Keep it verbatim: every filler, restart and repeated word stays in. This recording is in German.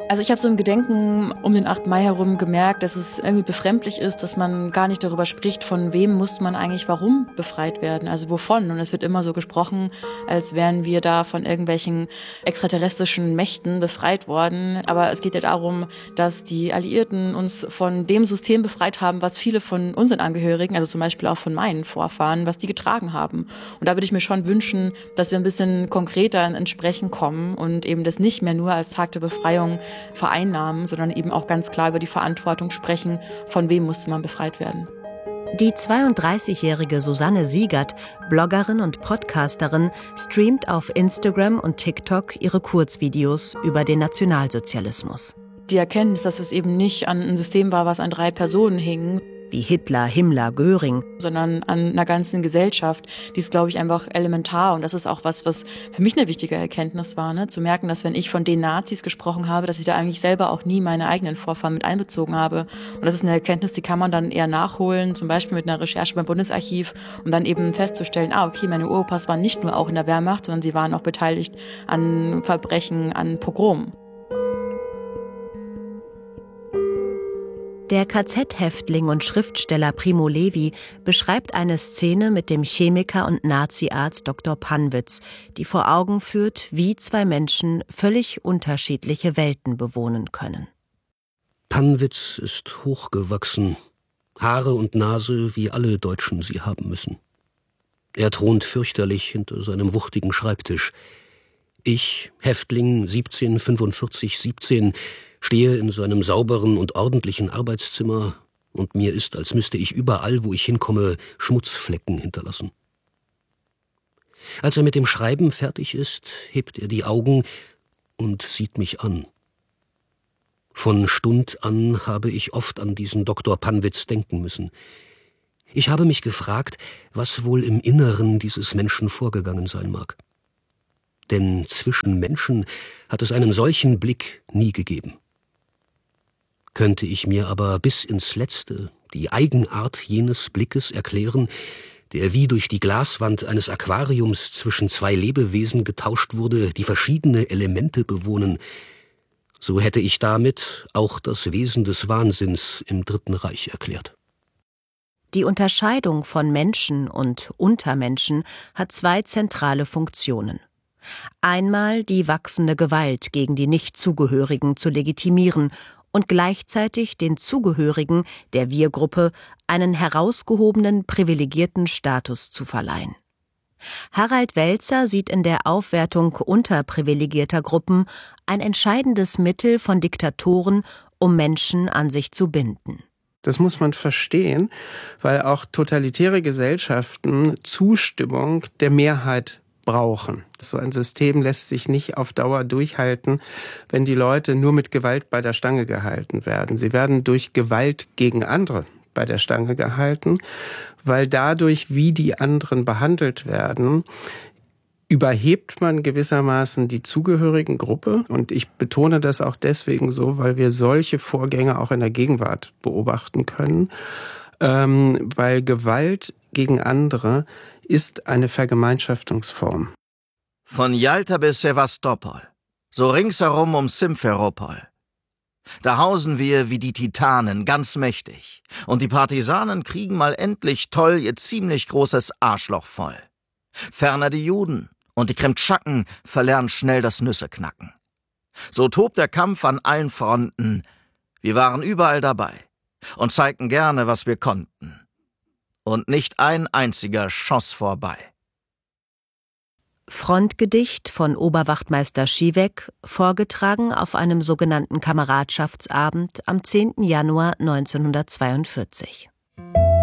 Also ich habe so im Gedenken um den achten Mai herum gemerkt, dass es irgendwie befremdlich ist, dass man gar nicht darüber spricht, von wem muss man eigentlich warum befreit werden, also wovon. Und es wird immer so gesprochen, als wären wir da von irgendwelchen extraterrestrischen Mächten befreit worden. Aber es geht ja darum, dass die Alliierten uns von dem System befreit haben, was viele von unseren Angehörigen, also zum Beispiel auch von meinen Vorfahren, was die getragen haben. Und da würde ich mir schon wünschen, dass wir ein bisschen konkreter ins Sprechen kommen und eben das nicht mehr nur als Tag der Befreiung vereinnahmen, sondern eben auch ganz klar über die Verantwortung sprechen, von wem musste man befreit werden. Die zweiunddreißigjährige Susanne Siegert, Bloggerin und Podcasterin, streamt auf Instagram und TikTok ihre Kurzvideos über den Nationalsozialismus. Die Erkenntnis, dass es eben nicht an ein System war, was an drei Personen hing, wie Hitler, Himmler, Göring, sondern an einer ganzen Gesellschaft, die ist, glaube ich, einfach elementar. Und das ist auch was, was für mich eine wichtige Erkenntnis war, ne? Zu merken, dass wenn ich von den Nazis gesprochen habe, dass ich da eigentlich selber auch nie meine eigenen Vorfahren mit einbezogen habe. Und das ist eine Erkenntnis, die kann man dann eher nachholen, zum Beispiel mit einer Recherche beim Bundesarchiv, um dann eben festzustellen, ah, okay, meine Uropas waren nicht nur auch in der Wehrmacht, sondern sie waren auch beteiligt an Verbrechen, an Pogromen. Der K Z-Häftling und Schriftsteller Primo Levi beschreibt eine Szene mit dem Chemiker und Naziarzt Doktor Pannwitz, die vor Augen führt, wie zwei Menschen völlig unterschiedliche Welten bewohnen können. Pannwitz ist hochgewachsen, Haare und Nase, wie alle Deutschen sie haben müssen. Er thront fürchterlich hinter seinem wuchtigen Schreibtisch. Ich, Häftling siebzehn fünfundvierzig siebzehn, stehe in seinem sauberen und ordentlichen Arbeitszimmer und mir ist, als müsste ich überall, wo ich hinkomme, Schmutzflecken hinterlassen. Als er mit dem Schreiben fertig ist, hebt er die Augen und sieht mich an. Von Stund an habe ich oft an diesen Doktor Pannwitz denken müssen. Ich habe mich gefragt, was wohl im Inneren dieses Menschen vorgegangen sein mag. Denn zwischen Menschen hat es einen solchen Blick nie gegeben. Könnte ich mir aber bis ins Letzte die Eigenart jenes Blickes erklären, der wie durch die Glaswand eines Aquariums zwischen zwei Lebewesen getauscht wurde, die verschiedene Elemente bewohnen, so hätte ich damit auch das Wesen des Wahnsinns im Dritten Reich erklärt. Die Unterscheidung von Menschen und Untermenschen hat zwei zentrale Funktionen. Einmal die wachsende Gewalt gegen die Nichtzugehörigen zu legitimieren und gleichzeitig den Zugehörigen der Wir-Gruppe einen herausgehobenen, privilegierten Status zu verleihen. Harald Welzer sieht in der Aufwertung unterprivilegierter Gruppen ein entscheidendes Mittel von Diktatoren, um Menschen an sich zu binden. Das muss man verstehen, weil auch totalitäre Gesellschaften Zustimmung der Mehrheit brauchen. So ein System lässt sich nicht auf Dauer durchhalten, wenn die Leute nur mit Gewalt bei der Stange gehalten werden. Sie werden durch Gewalt gegen andere bei der Stange gehalten, weil dadurch, wie die anderen behandelt werden, überhebt man gewissermaßen die zugehörigen Gruppe. Und ich betone das auch deswegen so, weil wir solche Vorgänge auch in der Gegenwart beobachten können, ähm, weil Gewalt gegen andere ist eine Vergemeinschaftungsform. Von Jalta bis Sevastopol, so ringsherum um Simferopol. Da hausen wir wie die Titanen, ganz mächtig. Und die Partisanen kriegen mal endlich toll ihr ziemlich großes Arschloch voll. Ferner die Juden und die Kremtschaken verlernen schnell das Nüsseknacken. So tobt der Kampf an allen Fronten. Wir waren überall dabei und zeigten gerne, was wir konnten. Und nicht ein einziger schoss vorbei. Frontgedicht von Oberwachtmeister Schiewek, vorgetragen auf einem sogenannten Kameradschaftsabend am zehnten Januar neunzehnhundertzweiundvierzig.